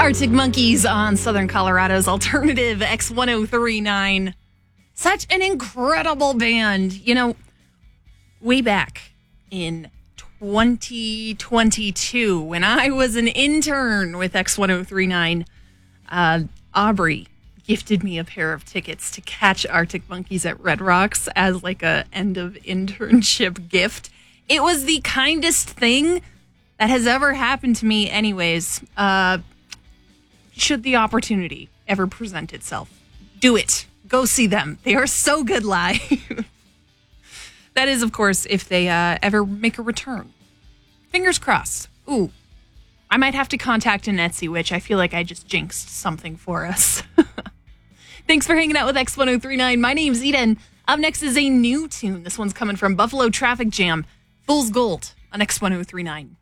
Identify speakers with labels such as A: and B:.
A: Arctic Monkeys on Southern Colorado's alternative X1039. Such an incredible band. You know, way back in 2022, when I was an intern with X1039, Aubrey gifted me a pair of tickets to catch Arctic Monkeys at Red Rocks as like a end of internship gift. It was the kindest thing that has ever happened to me anyways. Should the opportunity ever present itself, do it. Go see them. They are so good live. That is, of course, if they ever make a return. Fingers crossed. Ooh, I might have to contact an Etsy witch. I feel like I just jinxed something for us. Thanks for hanging out with X1039. My name's Eden. Up next is a new tune. This one's coming from Buffalo Traffic Jam. Fool's Gold on X1039.